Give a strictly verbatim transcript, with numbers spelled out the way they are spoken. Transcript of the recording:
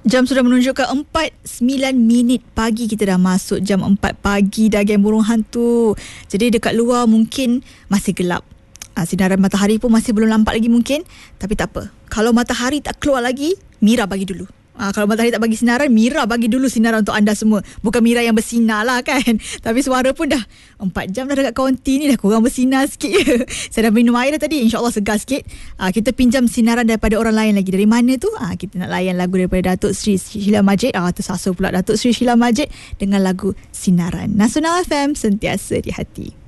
Jam sudah menunjukkan empat sembilan minit pagi. Kita dah masuk jam empat pagi dah, geng burung hantu. Jadi dekat luar mungkin masih gelap. Ha, sinaran matahari pun masih belum nampak lagi mungkin. Tapi tak apa. Kalau matahari tak keluar lagi, Mira bagi dulu. Ha, kalau matahari tak bagi sinaran, Mira bagi dulu sinaran untuk anda semua. Bukan Mira yang bersinar lah kan. Tapi suara pun dah empat jam dah dekat kaunti ni, dah kurang bersinar sikit je. Saya dah minum air dah tadi, InsyaAllah segar sikit. ha, Kita pinjam sinaran daripada orang lain lagi. Dari mana tu? Ha, kita nak layan lagu daripada Datuk Seri Sheila Majid. ha, Tersasar pula Datuk Seri Sheila Majid dengan lagu Sinaran. Nasional F M, sentiasa di hati.